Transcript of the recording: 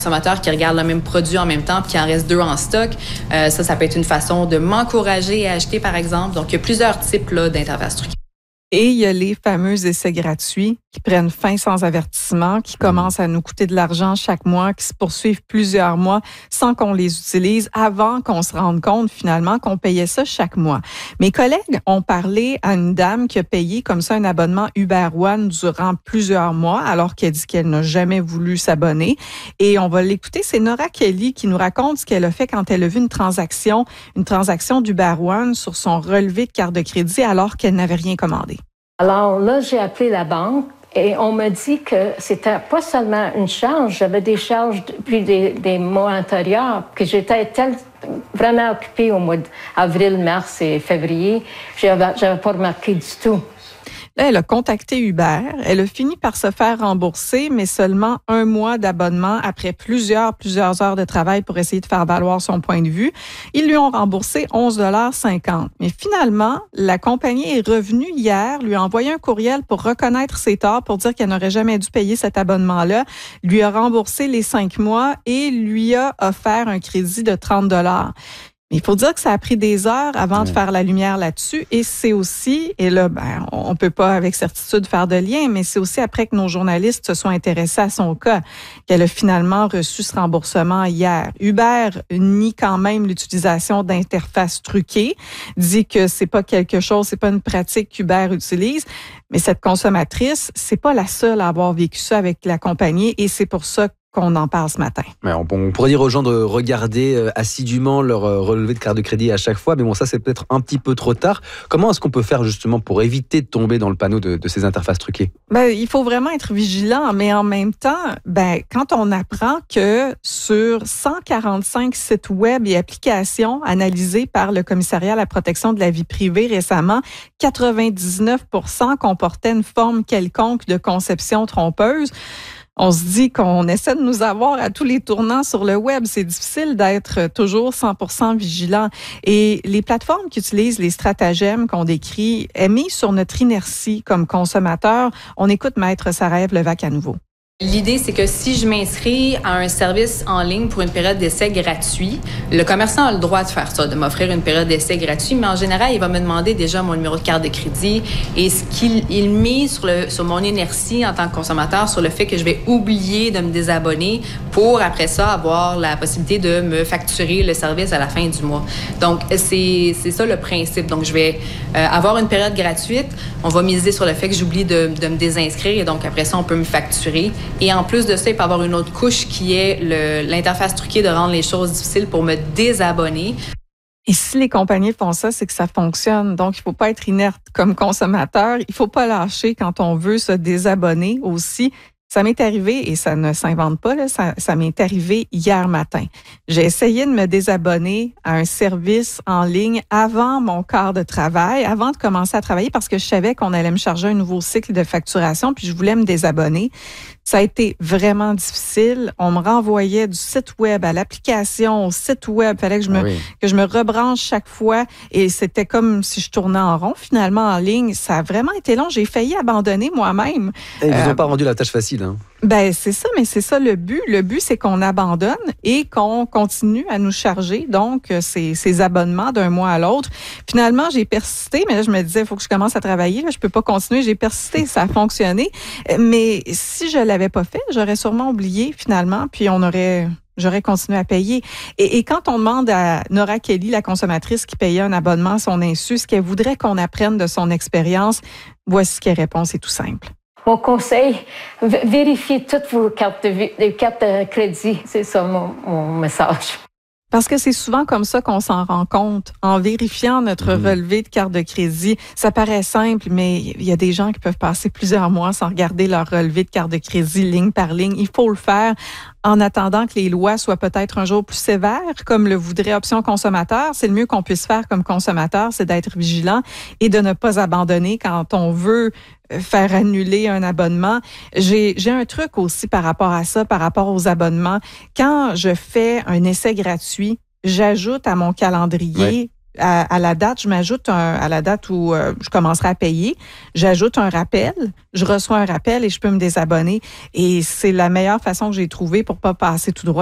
Consommateurs qui regardent le même produit en même temps puis qu'il en reste 2 en stock. Ça peut être une façon de m'encourager à acheter, par exemple. Donc, il y a plusieurs types là, d'interfaces truquées. Et il y a les fameux essais gratuits qui prennent fin sans avertissement, qui commencent à nous coûter de l'argent chaque mois, qui se poursuivent plusieurs mois sans qu'on les utilise avant qu'on se rende compte finalement qu'on payait ça chaque mois. Mes collègues ont parlé à une dame qui a payé comme ça un abonnement Uber One durant plusieurs mois alors qu'elle dit qu'elle n'a jamais voulu s'abonner. Et on va l'écouter, c'est Nora Kelly qui nous raconte ce qu'elle a fait quand elle a vu une transaction d'Uber One sur son relevé de carte de crédit alors qu'elle n'avait rien commandé. Alors là, j'ai appelé la banque et on m'a dit que c'était pas seulement une charge, j'avais des charges depuis des mois antérieurs, que j'étais vraiment occupée au mois d'avril, mars et février. J'avais pas remarqué du tout. Là, elle a contacté Uber. Elle a fini par se faire rembourser, mais seulement 1 mois d'abonnement après plusieurs heures de travail pour essayer de faire valoir son point de vue. Ils lui ont remboursé 11,50 $. Mais finalement, la compagnie est revenue hier, lui a envoyé un courriel pour reconnaître ses torts, pour dire qu'elle n'aurait jamais dû payer cet abonnement-là, lui a remboursé les 5 mois et lui a offert un crédit de 30 $. Il faut dire que ça a pris des heures avant de faire la lumière là-dessus et c'est aussi, et là, on peut pas avec certitude faire de lien, mais c'est aussi après que nos journalistes se sont intéressés à son cas qu'elle a finalement reçu ce remboursement hier. Uber nie quand même l'utilisation d'interfaces truquées, dit que c'est pas une pratique qu'Uber utilise, mais cette consommatrice, c'est pas la seule à avoir vécu ça avec la compagnie et c'est pour ça qu'on en parle ce matin. Ouais, on pourrait dire aux gens de regarder assidûment leur relevé de carte de crédit à chaque fois, mais bon, ça c'est peut-être un petit peu trop tard. Comment est-ce qu'on peut faire justement pour éviter de tomber dans le panneau de ces interfaces truquées? Il faut vraiment être vigilant, mais en même temps, quand on apprend que sur 145 sites web et applications analysés par le Commissariat à la protection de la vie privée récemment, 99% comportaient une forme quelconque de conception trompeuse. On se dit qu'on essaie de nous avoir à tous les tournants sur le web. C'est difficile d'être toujours 100% vigilant. Et les plateformes qui utilisent les stratagèmes qu'on décrit, mis sur notre inertie comme consommateur, on écoute Maître Sarah-Ève Levac à nouveau. L'idée, c'est que si je m'inscris à un service en ligne pour une période d'essai gratuit, le commerçant a le droit de faire ça, de m'offrir une période d'essai gratuit, mais en général, il va me demander déjà mon numéro de carte de crédit et ce qu'il mise sur mon inertie en tant que consommateur, sur le fait que je vais oublier de me désabonner pour, après ça, avoir la possibilité de me facturer le service à la fin du mois. Donc, c'est ça le principe. Donc, je vais avoir une période gratuite. On va miser sur le fait que j'oublie de me désinscrire et donc, après ça, on peut me facturer. Et en plus de ça, il peut y avoir une autre couche qui est l'interface truquée de rendre les choses difficiles pour me désabonner. Et si les compagnies font ça, c'est que ça fonctionne. Donc, il faut pas être inerte comme consommateur. Il faut pas lâcher quand on veut se désabonner aussi. Ça m'est arrivé, et ça ne s'invente pas, là, ça m'est arrivé hier matin. J'ai essayé de me désabonner à un service en ligne avant mon quart de travail, avant de commencer à travailler, parce que je savais qu'on allait me charger un nouveau cycle de facturation, puis je voulais me désabonner. Ça a été vraiment difficile. On me renvoyait du site web à l'application, au site web. Il fallait que je me rebranche chaque fois. Et c'était comme si je tournais en rond, finalement, en ligne. Ça a vraiment été long. J'ai failli abandonner moi-même. Et ils vous ont pas rendu la tâche facile, hein? C'est ça, mais c'est ça le but. Le but, c'est qu'on abandonne et qu'on continue à nous charger, donc, ces abonnements d'un mois à l'autre. Finalement, j'ai persisté, mais là, je me disais, il faut que je commence à travailler. Là, je peux pas continuer. J'ai persisté, ça a fonctionné. Mais si je l'avais pas fait, j'aurais sûrement oublié, finalement, puis j'aurais continué à payer. Et quand on demande à Nora Kelly, la consommatrice qui payait un abonnement à son insu, ce qu'elle voudrait qu'on apprenne de son expérience, voici ce qu'elle répond, c'est tout simple. Mon conseil, vérifiez toutes vos cartes de crédit. C'est ça mon message. Parce que c'est souvent comme ça qu'on s'en rend compte, en vérifiant notre relevé de carte de crédit. Ça paraît simple, mais il y a des gens qui peuvent passer plusieurs mois sans regarder leur relevé de carte de crédit ligne par ligne. Il faut le faire en attendant que les lois soient peut-être un jour plus sévères, comme le voudrait Option Consommateur. C'est le mieux qu'on puisse faire comme consommateur, c'est d'être vigilant et de ne pas abandonner quand on veut faire annuler un abonnement. J'ai un truc aussi par rapport à ça, par rapport aux abonnements. Quand je fais un essai gratuit, j'ajoute à mon calendrier à la date, à la date où je commencerai à payer, j'ajoute un rappel, je reçois un rappel et je peux me désabonner. Et c'est la meilleure façon que j'ai trouvée pour pas passer tout droit